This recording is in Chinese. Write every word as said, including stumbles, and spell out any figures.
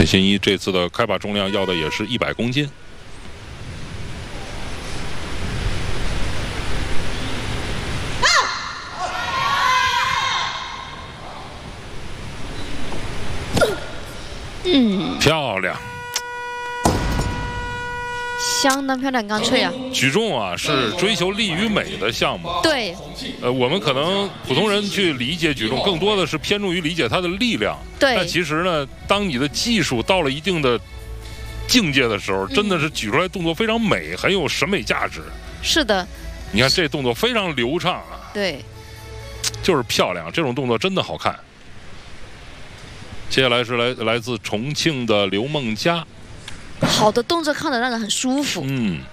陈新一这次的开把重量要的也是一百公斤。 嗯， 漂亮。 相当漂亮，干脆啊！ 举重啊是追求力与美的项目。 对。 呃，我们可能普通人去理解举重，更多的是偏重于理解它的力量。 对。 但其实呢，当你的技术到了一定的境界的时候，真的是举出来动作非常美，很有审美价值。 是的。 你看这动作非常流畅啊。 对。 就是漂亮，这种动作真的好看。接下来是来来自重庆的刘梦佳。 好的动作看得让人很舒服。 嗯。